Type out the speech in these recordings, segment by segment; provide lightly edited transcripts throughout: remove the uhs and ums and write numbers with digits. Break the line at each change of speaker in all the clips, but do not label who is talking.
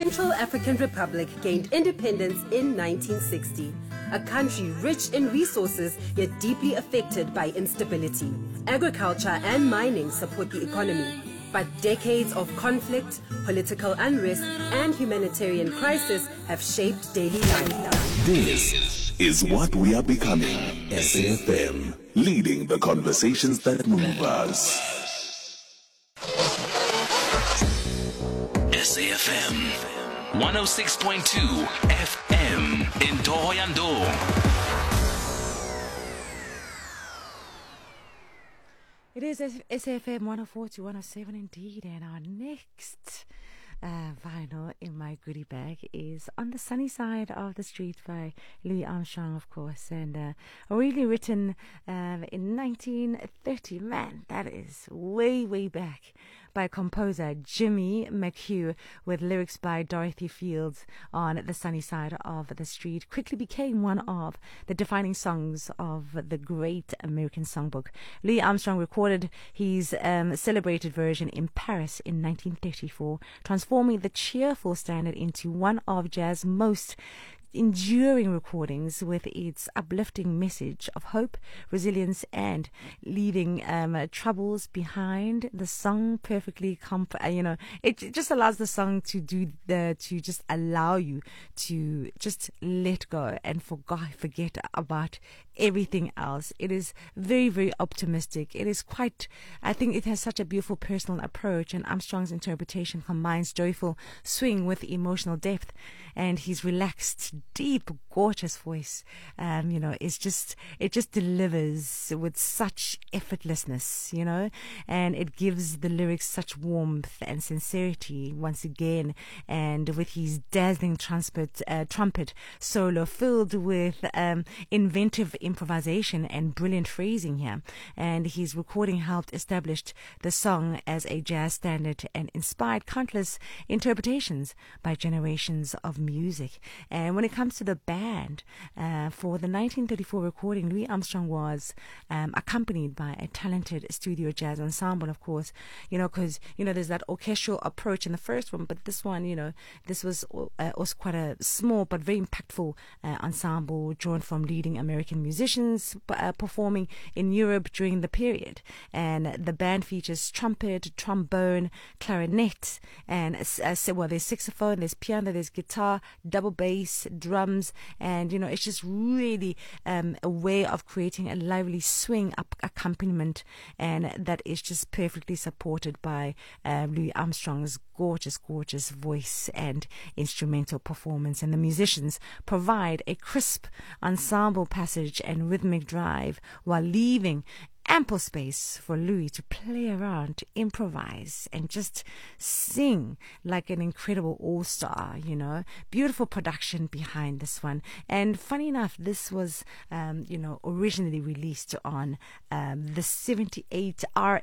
Central African Republic gained independence in 1960. A country rich in resources yet deeply affected by instability. Agriculture and mining support the economy, but decades of conflict, political unrest, and humanitarian crisis have shaped daily life.
This is what we are becoming. SAFM, leading the conversations that move us. SAFM 106.2 FM in Thohoyandou.
It is SAFM 104 to 107 indeed, and our next vinyl in my goodie bag is On the Sunny Side of the Street by Louis Armstrong, of course, and originally written in 1930. Man, that is way, way back, by composer Jimmy McHugh, with lyrics by Dorothy Fields. On the Sunny Side of the Street quickly became one of the defining songs of the great American songbook. Louis Armstrong recorded his celebrated version in Paris in 1934, transforming the cheerful standard into one of jazz's most enduring recordings, with its uplifting message of hope, resilience, and leaving troubles behind. The song perfectly it just allows the song to just allow you to just let go and forget about everything else. It is very, very optimistic. It is I think it has such a beautiful personal approach, and Armstrong's interpretation combines joyful swing with emotional depth, and his relaxed, deep, gorgeous voice, it just delivers with such effortlessness, and it gives the lyrics such warmth and sincerity once again, and with his dazzling trumpet solo filled with inventive improvisation and brilliant phrasing here. And his recording helped establish the song as a jazz standard and inspired countless interpretations by generations of music. And when it comes to the band, for the 1934 recording, Louis Armstrong was accompanied by a talented studio jazz ensemble, of course, because there's that orchestral approach in the first one, but this one, this was also quite a small but very impactful ensemble drawn from leading American musicians performing in Europe during the period. And the band features trumpet, trombone, clarinet, and there's saxophone, there's piano, there's guitar, double bass, drums, and it's just really a way of creating a lively swing accompaniment, and that is just perfectly supported by Louis Armstrong's gorgeous voice and instrumental performance. And the musicians provide a crisp ensemble passage and rhythmic drive, while leaving ample space for Louis to play around, improvise, and just sing like an incredible all-star, Beautiful production behind this one. And funny enough, this was, originally released on the 78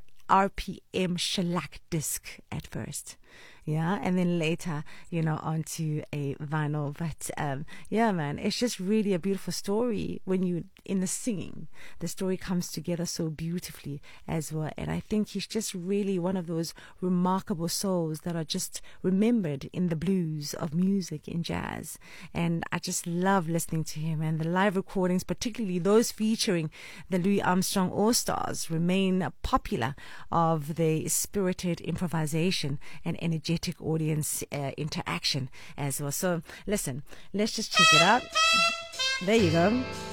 RPM shellac disc at first. Yeah, and then later, onto a vinyl. But man, it's just really a beautiful story when you in the singing. The story comes together so beautifully as well. And I think he's just really one of those remarkable souls that are just remembered in the blues of music in jazz. And I just love listening to him. And the live recordings, particularly those featuring the Louis Armstrong All-Stars, remain popular of the spirited improvisation and energetic audience interaction as well. So listen, let's just check it out. There you go.